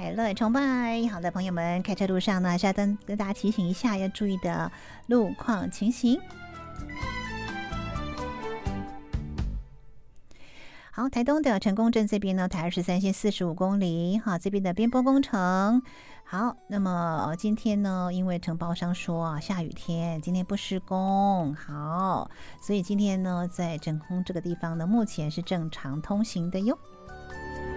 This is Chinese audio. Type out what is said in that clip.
凯乐崇拜。好的，朋友们，开车路上呢，还是要跟大家提醒一下要注意的路况情形。好，台东的成功镇这边呢，台23线45公里，好，这边的边坡工程。好，那么今天呢，因为承包商说啊，下雨天，今天不施工，好，所以今天呢，在成功这个地方呢，目前是正常通行的哟。